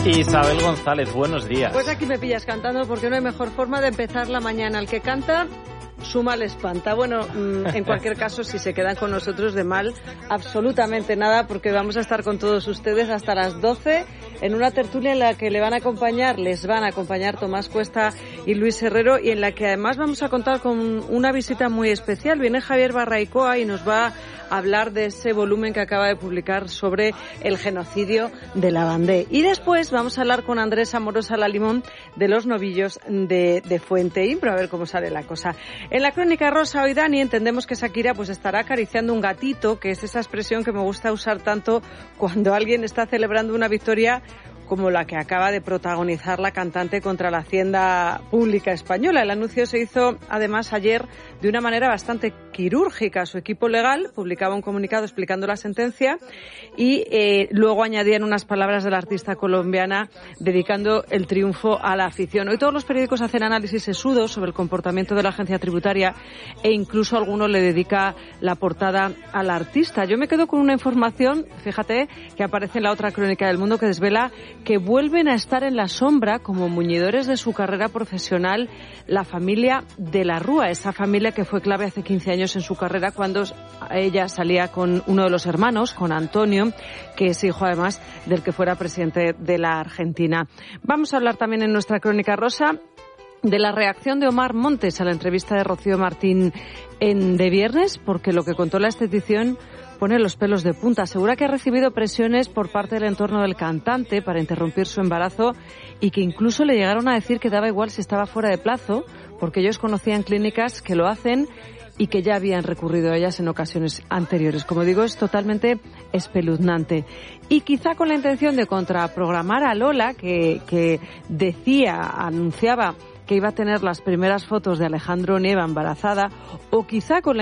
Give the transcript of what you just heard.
Isabel González, buenos días. Pues aquí me pillas cantando porque no hay mejor forma de empezar la mañana. El que canta, su mal espanta. Bueno, en cualquier caso, si se quedan con nosotros de mal, absolutamente nada, porque vamos a estar con todos ustedes hasta las 12 en una tertulia en la que les van a acompañar Tomás Cuesta y Luis Herrero, y en la que además vamos a contar con una visita muy especial. Viene Javier Barraicoa y nos va a hablar de ese volumen que acaba de publicar sobre el genocidio de Lavandé. Y después vamos a hablar con Andrés Amorosa Lalimón de los novillos de Fuente Imbro, a ver cómo sale la cosa. En la crónica rosa hoy, Dani, entendemos que Shakira pues estará acariciando un gatito, que es esa expresión que me gusta usar tanto cuando alguien está celebrando una victoria como la que acaba de protagonizar la cantante contra la Hacienda Pública Española. El anuncio se hizo, además, ayer de una manera bastante quirúrgica. Su equipo legal publicaba un comunicado explicando la sentencia y luego añadían unas palabras de la artista colombiana dedicando el triunfo a la afición. Hoy todos los periódicos hacen análisis sesudos sobre el comportamiento de la agencia tributaria e incluso alguno le dedica la portada a la artista. Yo me quedo con una información, fíjate, que aparece en la otra crónica del Mundo, que desvela que vuelven a estar en la sombra como muñidores de su carrera profesional la familia de la Rúa, esa familia que fue clave hace 15 años en su carrera cuando ella salía con uno de los hermanos, con Antonio, que es hijo además del que fuera presidente de la Argentina. Vamos a hablar también en nuestra crónica rosa de la reacción de Omar Montes a la entrevista de Rocío Martín en De Viernes, porque lo que contó la estetición pone los pelos de punta. Asegura que ha recibido presiones por parte del entorno del cantante para interrumpir su embarazo y que incluso le llegaron a decir que daba igual si estaba fuera de plazo, porque ellos conocían clínicas que lo hacen y que ya habían recurrido a ellas en ocasiones anteriores. Como digo, es totalmente espeluznante. Y quizá con la intención de contraprogramar a Lola, que anunciaba que iba a tener las primeras fotos de Alejandro Nieva embarazada, o quizá con la